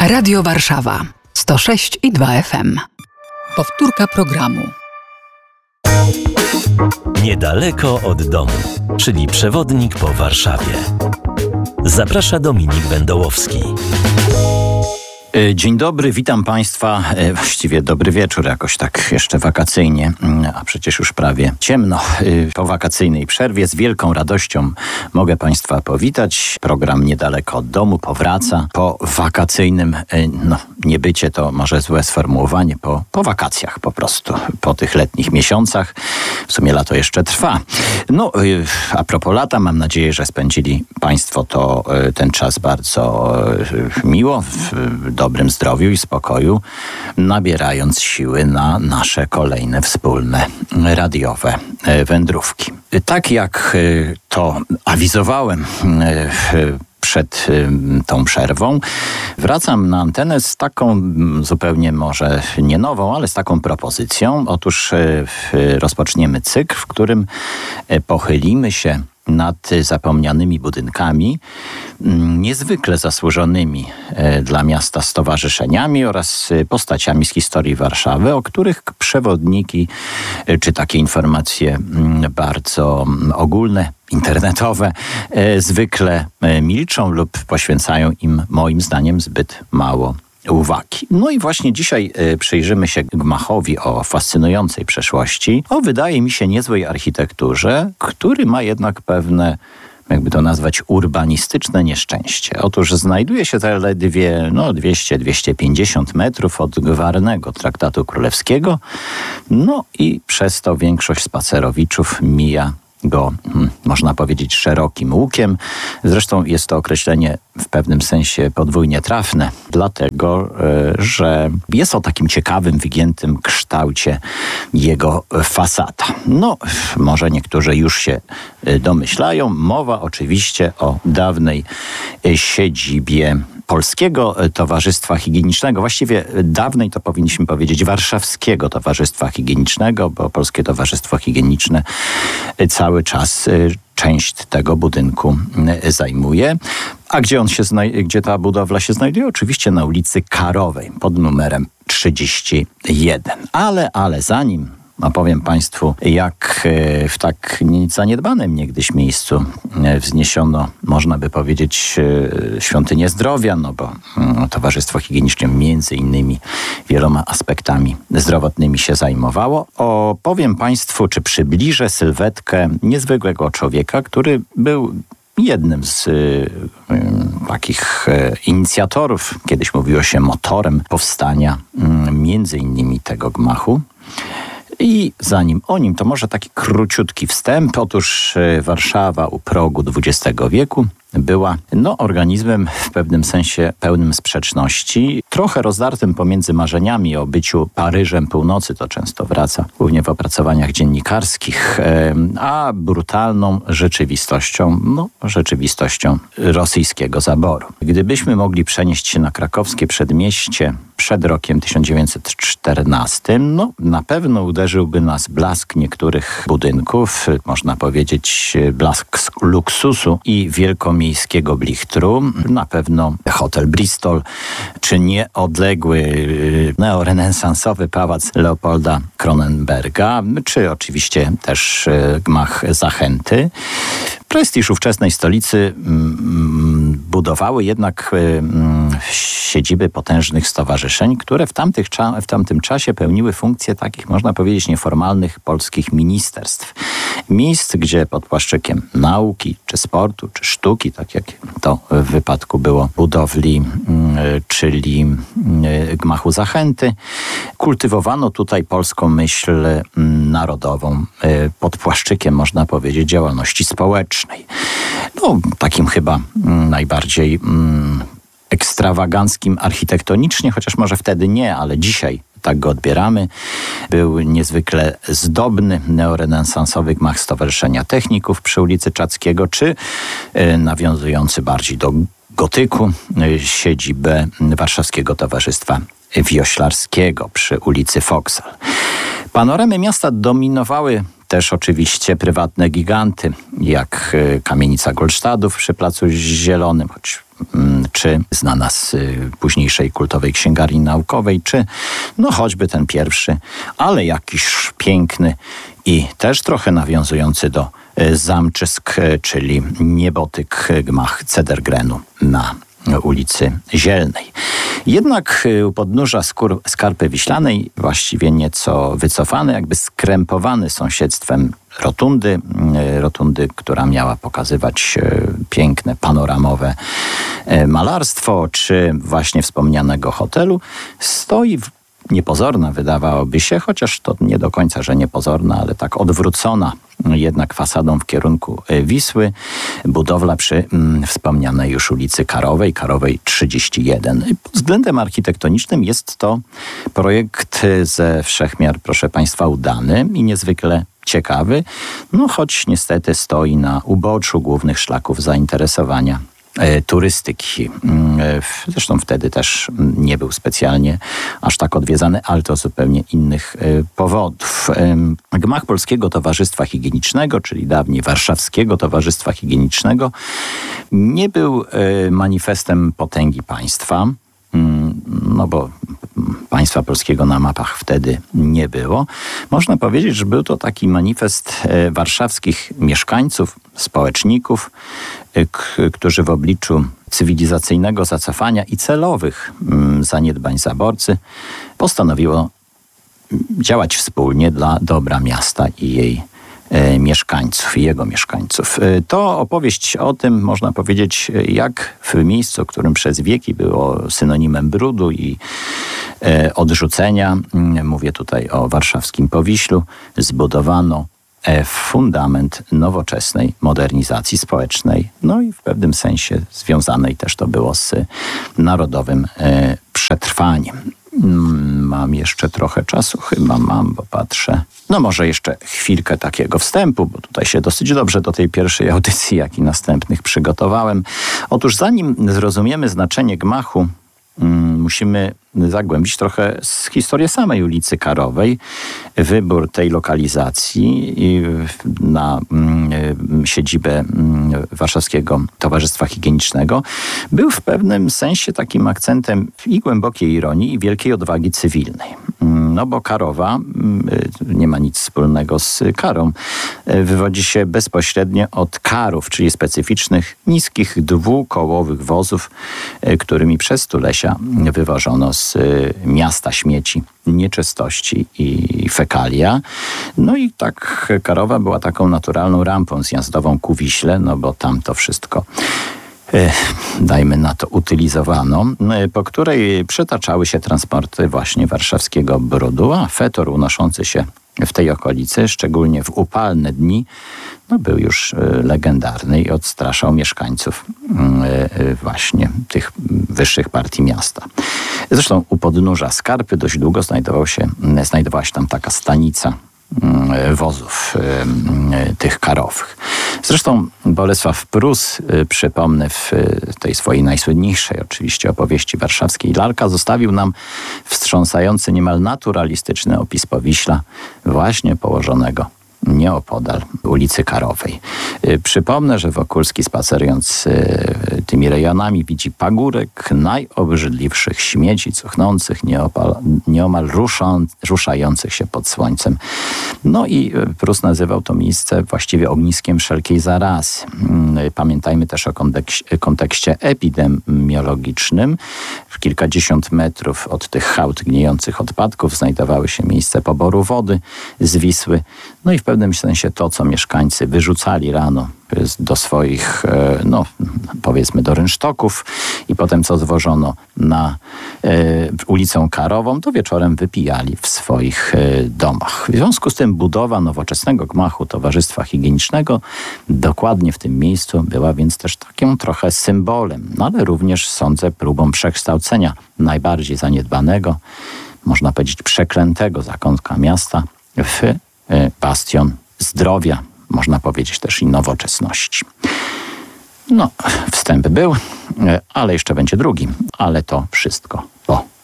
Radio Warszawa 106,2 FM. Powtórka programu. Niedaleko od domu, czyli przewodnik po Warszawie. Zaprasza Dominik Wędołowski. Dzień dobry, witam Państwa. Właściwie dobry wieczór, jakoś tak jeszcze wakacyjnie, a przecież już prawie ciemno. Po wakacyjnej przerwie z wielką radością mogę Państwa powitać. Program Niedaleko od domu powraca po wakacyjnym, niebycie to może złe sformułowanie, po wakacjach po prostu, po tych letnich miesiącach. W sumie lato jeszcze trwa. A propos lata, mam nadzieję, że spędzili Państwo ten czas bardzo miło, w dobrym zdrowiu i spokoju, nabierając siły na nasze kolejne wspólne radiowe wędrówki. Tak jak to awizowałem przed tą przerwą, wracam na antenę z taką zupełnie może nie nową, ale z taką propozycją. Otóż rozpoczniemy cykl, w którym pochylimy się nad zapomnianymi budynkami, niezwykle zasłużonymi dla miasta stowarzyszeniami oraz postaciami z historii Warszawy, o których przewodniki czy takie informacje bardzo ogólne, internetowe zwykle milczą lub poświęcają im, moim zdaniem, zbyt mało uwagi. No i właśnie dzisiaj przyjrzymy się gmachowi o fascynującej przeszłości, o wydaje mi się niezłej architekturze, który ma jednak pewne, jakby to nazwać, urbanistyczne nieszczęście. Otóż znajduje się zaledwie 200-250 metrów od gwarnego Traktatu Królewskiego, i przez to większość spacerowiczów mija go, można powiedzieć, szerokim łukiem. Zresztą jest to określenie w pewnym sensie podwójnie trafne, dlatego, że jest o takim ciekawym, wygiętym kształcie jego fasada. Może niektórzy już się domyślają. Mowa oczywiście o dawnej siedzibie Polskiego Towarzystwa Higienicznego, właściwie dawnej to powinniśmy powiedzieć Warszawskiego Towarzystwa Higienicznego, bo Polskie Towarzystwo Higieniczne cały czas część tego budynku zajmuje. A gdzie ta budowla się znajduje? Oczywiście na ulicy Karowej pod numerem 31. Ale zanim opowiem Państwu, jak w tak zaniedbanym niegdyś miejscu wzniesiono, można by powiedzieć, świątynię zdrowia, bo Towarzystwo Higieniczne między innymi wieloma aspektami zdrowotnymi się zajmowało. Opowiem Państwu, czy przybliżę sylwetkę niezwykłego człowieka, który był jednym z takich inicjatorów, kiedyś mówiło się motorem powstania między innymi tego gmachu. I zanim o nim, to może taki króciutki wstęp. Otóż Warszawa u progu XX wieku była organizmem w pewnym sensie pełnym sprzeczności, trochę rozdartym pomiędzy marzeniami o byciu Paryżem północy, to często wraca głównie w opracowaniach dziennikarskich, a brutalną rzeczywistością rosyjskiego zaboru. Gdybyśmy mogli przenieść się na krakowskie przedmieście przed rokiem 1914, na pewno uderzyłby nas blask niektórych budynków, można powiedzieć blask luksusu i wielkomiejskiego blichtru. Na pewno hotel Bristol, czy nieodległy neorenesansowy pałac Leopolda Cronenberga, czy oczywiście też gmach Zachęty. Prestiż ówczesnej stolicy budowały jednak siedziby potężnych stowarzyszeń, które w tamtym czasie pełniły funkcje takich, można powiedzieć, nieformalnych polskich ministerstw. Miejsc, gdzie pod płaszczykiem nauki, czy sportu, czy sztuki, tak jak to w wypadku było budowli, czyli gmachu Zachęty, kultywowano tutaj polską myśl narodową pod płaszczykiem, można powiedzieć, działalności społecznej. Takim chyba najbardziej ekstrawaganckim architektonicznie, chociaż może wtedy nie, ale dzisiaj tak go odbieramy. Był niezwykle zdobny neorenesansowy gmach Stowarzyszenia Techników przy ulicy Czackiego, czy nawiązujący bardziej do gotyku siedzibę Warszawskiego Towarzystwa Wioślarskiego przy ulicy Foksal. Panoramy miasta dominowały też oczywiście prywatne giganty, jak kamienica Goldstadów przy Placu Zielonym, choć czy znana z późniejszej kultowej księgarni naukowej, czy choćby ten pierwszy, ale jakiś piękny i też trochę nawiązujący do zamczysk, czyli niebotyk gmach Cedergrenu na ulicy Zielnej. Jednak u podnóża Skarpy Wiślanej, właściwie nieco wycofany, jakby skrępowany sąsiedztwem rotundy, która miała pokazywać piękne, panoramowe malarstwo, czy właśnie wspomnianego hotelu, stoi niepozorna, wydawałoby się, chociaż to nie do końca, że niepozorna, ale tak odwrócona jednak fasadą w kierunku Wisły, budowla przy wspomnianej już ulicy Karowej 31. Pod względem architektonicznym jest to projekt ze wszechmiar, proszę Państwa, udany i niezwykle ciekawy, choć niestety stoi na uboczu głównych szlaków zainteresowania turystyki. Zresztą wtedy też nie był specjalnie aż tak odwiedzany, ale to z zupełnie innych powodów. Gmach Polskiego Towarzystwa Higienicznego, czyli dawniej Warszawskiego Towarzystwa Higienicznego, nie był manifestem potęgi państwa, bo państwa polskiego na mapach wtedy nie było. Można powiedzieć, że był to taki manifest warszawskich mieszkańców, społeczników, którzy w obliczu cywilizacyjnego zacofania i celowych zaniedbań zaborcy postanowiło działać wspólnie dla dobra miasta i jej mieszkańców, jego mieszkańców. To opowieść o tym, można powiedzieć, jak w miejscu, którym przez wieki było synonimem brudu i odrzucenia, mówię tutaj o warszawskim Powiślu, zbudowano fundament nowoczesnej modernizacji społecznej, i w pewnym sensie związanej też to było z narodowym przetrwaniem. Mam jeszcze trochę czasu, chyba mam, bo patrzę. Może jeszcze chwilkę takiego wstępu, bo tutaj się dosyć dobrze do tej pierwszej audycji, jak i następnych przygotowałem. Otóż zanim zrozumiemy znaczenie gmachu, musimy zagłębić trochę historię samej ulicy Karowej. Wybór tej lokalizacji na siedzibę Warszawskiego Towarzystwa Higienicznego był w pewnym sensie takim akcentem i głębokiej ironii, i wielkiej odwagi cywilnej. Bo Karowa nie ma nic wspólnego z karą. Wywodzi się bezpośrednio od karów, czyli specyficznych, niskich, dwukołowych wozów, którymi przez stulecia wywożono z miasta śmieci, nieczystości i fekalia. I tak Karowa była taką naturalną rampą zjazdową ku Wiśle, bo tam to wszystko dajmy na to utylizowano, po której przetaczały się transporty właśnie warszawskiego brudu, a fetor unoszący się w tej okolicy, szczególnie w upalne dni, był już legendarny i odstraszał mieszkańców właśnie tych wyższych partii miasta. Zresztą u podnóża Skarpy dość długo znajdowała się tam taka stanica wozów tych karowych. Zresztą Bolesław Prus, przypomnę, w tej swojej najsłynniejszej oczywiście opowieści warszawskiej Lalka, zostawił nam wstrząsający, niemal naturalistyczny opis Powiśla, właśnie położonego nieopodal ulicy Karowej. Przypomnę, że Wokulski, spacerując tymi rejonami, widzi pagórek najobrzydliwszych śmieci, cuchnących, nieomal ruszających się pod słońcem. I Prus nazywał to miejsce właściwie ogniskiem wszelkiej zarazy. Pamiętajmy też o kontekście epidemiologicznym. W kilkadziesiąt metrów od tych hałd gnijących odpadków znajdowały się miejsce poboru wody z Wisły. I w pewnym sensie to, co mieszkańcy wyrzucali rano do swoich, powiedzmy do rynsztoków i potem co zwożono na ulicę Karową, to wieczorem wypijali w swoich domach. W związku z tym budowa nowoczesnego gmachu Towarzystwa Higienicznego dokładnie w tym miejscu była więc też takim trochę symbolem, ale również, sądzę, próbą przekształcenia najbardziej zaniedbanego, można powiedzieć przeklętego zakątka miasta w bastion zdrowia, można powiedzieć też i nowoczesności. Wstęp był, ale jeszcze będzie drugi, ale to wszystko po